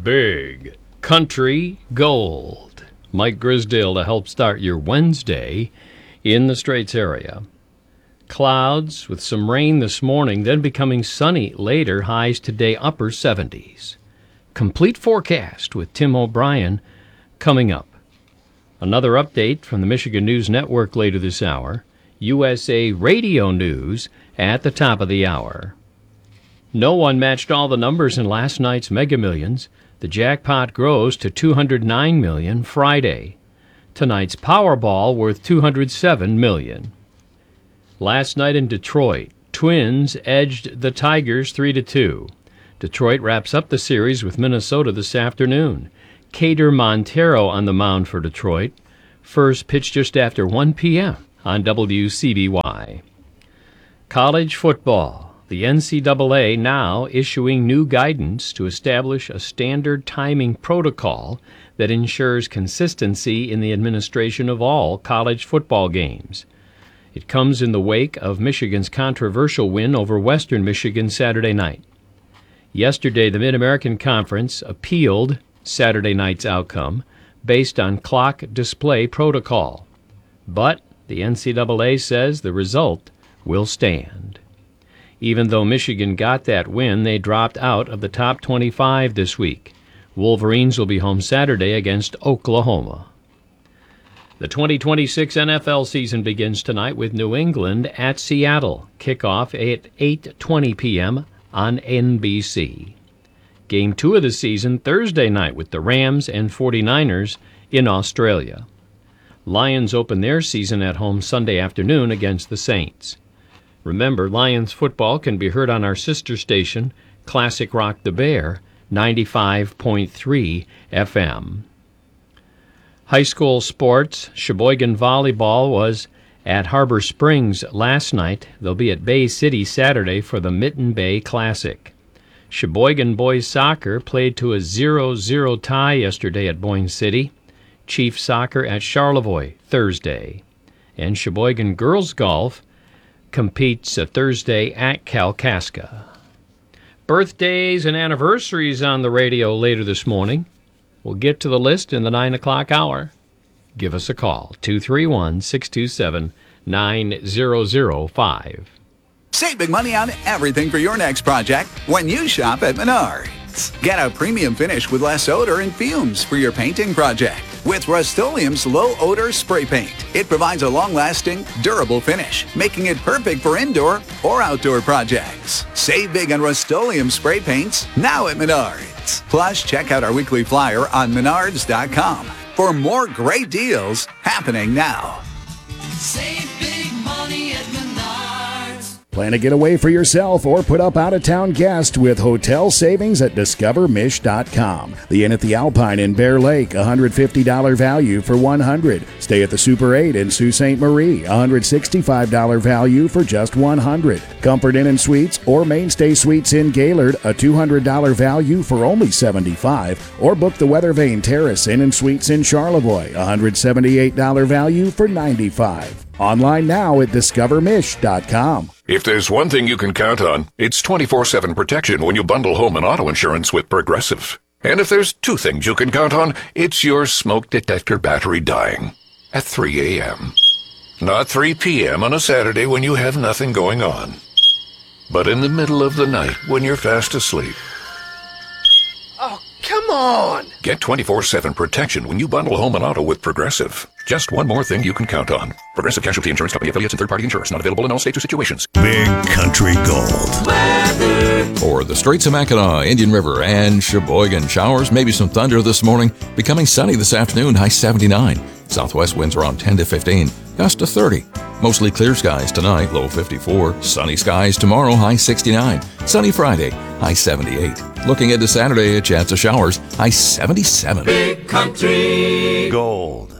Big Country Gold. Mike Grisdale to help start your Wednesday in the Straits area. Clouds with some rain this morning, then becoming sunny later, highs today upper 70s. Complete forecast with Tim O'Brien coming up. Another update from the Michigan News Network later this hour. USA Radio News at the top of the hour. No one matched all the numbers in last night's Mega Millions. The jackpot grows to $209 million Friday. Tonight's Powerball worth $207 million. Last night in Detroit, Twins edged the Tigers 3-2. Detroit wraps up the series with Minnesota this afternoon. Cater Montero on the mound for Detroit. First pitch just after 1 p.m. on WCBY. College football. The NCAA now issuing new guidance to establish a standard timing protocol that ensures consistency in the administration of all college football games. It comes in the wake of Michigan's controversial win over Western Michigan Saturday night. Yesterday, the Mid-American Conference appealed Saturday night's outcome based on clock display protocol. But the NCAA says the result will stand. Even though Michigan got that win, they dropped out of the top 25 this week. Wolverines will be home Saturday against Oklahoma. The 2026 NFL season begins tonight with New England at Seattle. Kickoff at 8:20 p.m. on NBC. Game 2 of the season Thursday night with the Rams and 49ers in Australia. Lions open their season at home Sunday afternoon against the Saints. Remember, Lions football can be heard on our sister station, Classic Rock the Bear, 95.3 FM. High school sports, Sheboygan Volleyball was at Harbor Springs last night. They'll be at Bay City Saturday for the Mitten Bay Classic. Sheboygan boys soccer played to a 0-0 tie yesterday at Boyne City. Chief soccer at Charlevoix Thursday. And Sheboygan girls golf competes Thursday at Kalkaska. Birthdays and anniversaries on the radio later this morning. We'll get to the list in the 9 o'clock hour. Give us a call, 231-627-9005. Save big money on everything for your next project when you shop at Menards. Get a premium finish with less odor and fumes for your painting project with Rust-Oleum's low-odor spray paint. It provides a long-lasting, durable finish, making it perfect for indoor or outdoor projects. Save big on Rust-Oleum spray paints now at Menards. Plus, check out our weekly flyer on Menards.com for more great deals happening now. Save big money at Menards. Plan a getaway for yourself or put up out-of-town guests with hotel savings at DiscoverMish.com. The Inn at the Alpine in Bear Lake, $150 value for $100. Stay at the Super 8 in Sault Ste. Marie, $165 value for just $100. Comfort Inn and Suites or Mainstay Suites in Gaylord, a $200 value for only $75. Or book the Weather Vane Terrace Inn and Suites in Charlevoix, $178 value for $95. Online now at DiscoverMish.com. If there's one thing you can count on, it's 24/7 protection when you bundle home and auto insurance with Progressive. And if there's two things you can count on, it's your smoke detector battery dying at 3 a.m. Not 3 p.m. on a Saturday when you have nothing going on, but in the middle of the night when you're fast asleep. Oh, come on! Get 24/7 protection when you bundle home and auto with Progressive. Just one more thing you can count on. Progressive Casualty Insurance Company affiliates and third-party insurers. Not available in all states or situations. Big Country Gold. Weather. For the Straits of Mackinac, Indian River, and Sheboygan, showers, maybe some thunder this morning. Becoming sunny this afternoon, high 79. Southwest winds around 10 to 15, gust to 30. Mostly clear skies tonight, low 54. Sunny skies tomorrow, high 69. Sunny Friday, high 78. Looking into Saturday, a chance of showers, high 77. Big Country Gold.